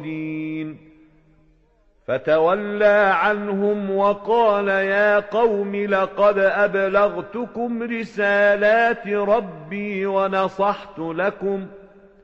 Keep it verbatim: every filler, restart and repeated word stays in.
فتولى عنهم وقال يا قوم لقد أبلغتكم رسالات ربي ونصحت لكم